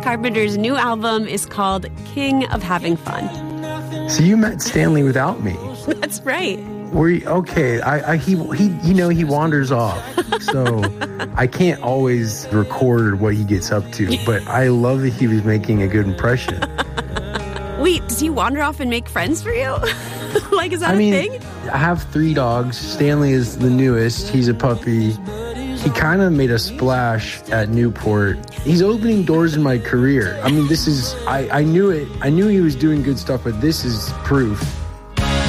Carpenter's new album is called King of Having Fun. So you met Stanley without me. That's right. Okay. He wanders off, so I can't always record what he gets up to. But I love that he was making a good impression. Wait, does he wander off and make friends for you? Like, is that a thing? I have 3 dogs. Stanley is the newest. He's a puppy. He kind of made a splash at Newport. He's opening doors in my career. I mean, this is, I knew it. I knew he was doing good stuff, but this is proof.